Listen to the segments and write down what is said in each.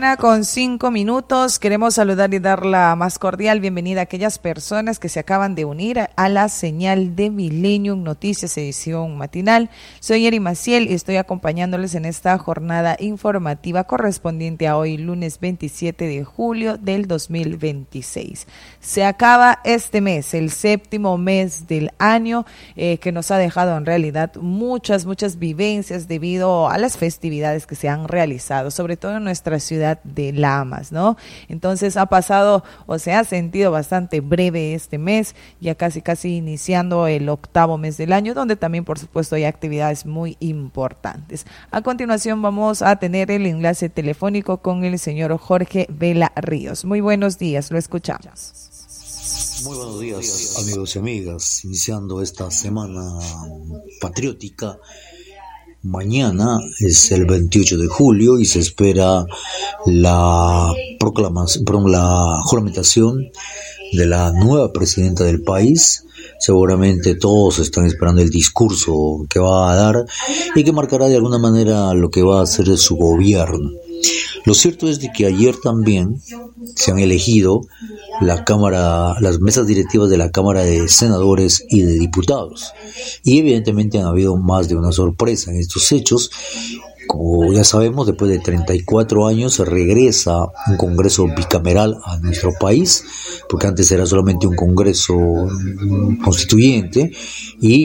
mañana con 5 minutos. Queremos saludar y dar la más cordial bienvenida a aquellas personas que se acaban de unir a la señal de Millennium Noticias, edición matinal. Soy Eri Maciel y estoy acompañándoles en esta jornada informativa correspondiente a hoy, lunes 27 de julio del 2026. Se acaba este mes, el séptimo mes del año, que nos ha dejado en realidad muchas vivencias debido a las festividades que se han realizado, sobre todo en nuestra ciudad de Lamas, ¿no? Entonces ha pasado o se ha sentido bastante breve este mes, ya casi iniciando el octavo mes del año, donde también por supuesto hay actividades muy importantes. A continuación vamos a tener el enlace telefónico con el señor Jorge Vela Ríos. Muy buenos días, lo escuchamos. Muy buenos días, amigos y amigas, iniciando esta semana patriótica. Mañana es el 28 de julio y se espera la juramentación de la nueva presidenta del país. Seguramente todos están esperando el discurso que va a dar y que marcará de alguna manera lo que va a hacer su gobierno. Lo cierto es de que ayer también se han elegido las mesas directivas de la Cámara de Senadores y de Diputados. Y evidentemente han habido más de una sorpresa en estos hechos. Como ya sabemos, después de 34 años se regresa un Congreso bicameral a nuestro país, porque antes era solamente un Congreso constituyente, y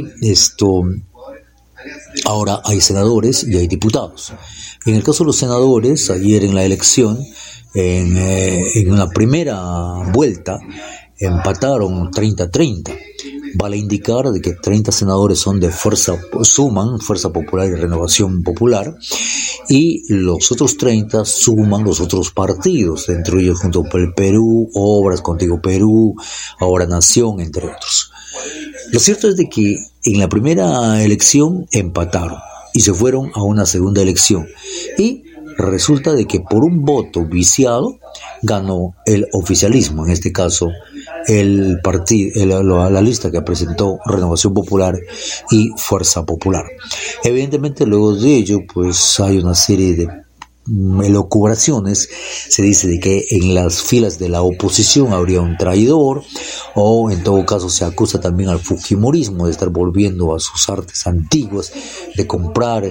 ahora hay senadores y hay diputados. En el caso de los senadores, ayer en la elección, en una primera vuelta, empataron 30-30. Vale indicar de que 30 senadores son de Fuerza Popular y Renovación Popular, y los otros 30 suman los otros partidos, entre ellos Juntos por el Perú, Obras, Contigo Perú, Ahora Nación, entre otros. Lo cierto es de que en la primera elección empataron y se fueron a una segunda elección, y resulta de que por un voto viciado ganó el oficialismo, en este caso el partido, la lista que presentó Renovación Popular y Fuerza Popular. Evidentemente luego de ello pues hay una serie de elucubraciones. Se dice de que en las filas de la oposición habría un traidor, o en todo caso se acusa también al fujimorismo de estar volviendo a sus artes antiguas, de comprar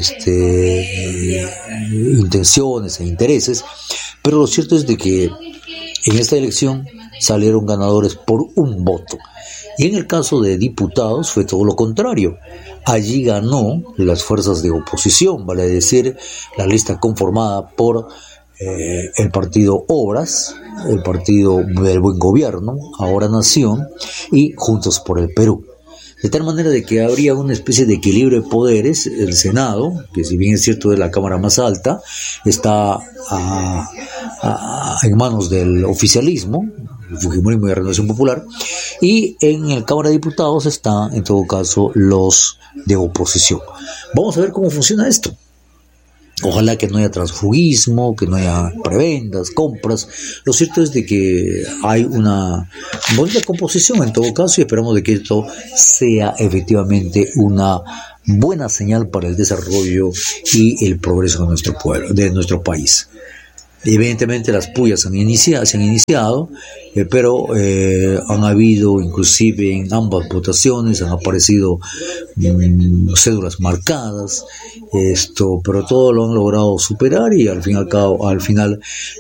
intenciones e intereses. Pero lo cierto es de que en esta elección salieron ganadores por un voto. Y en el caso de diputados fue todo lo contrario. Allí ganó las fuerzas de oposición, vale decir, la lista conformada por el partido Obras, el partido del Buen Gobierno, Ahora Nación y Juntos por el Perú. De tal manera de que habría una especie de equilibrio de poderes. El Senado, que si bien es cierto es la Cámara más alta, está en manos del oficialismo, el fujimorismo y la Renovación Popular, y en la Cámara de Diputados están en todo caso los de oposición. Vamos a ver cómo funciona esto. Ojalá que no haya transfugismo, que no haya prebendas, compras. Lo cierto es de que hay una bonita composición en todo caso, y esperamos de que esto sea efectivamente una buena señal para el desarrollo y el progreso de nuestro pueblo, de nuestro país. Evidentemente las pullas se han iniciado, pero han habido, inclusive en ambas votaciones, han aparecido cédulas marcadas, pero todo lo han logrado superar, y al final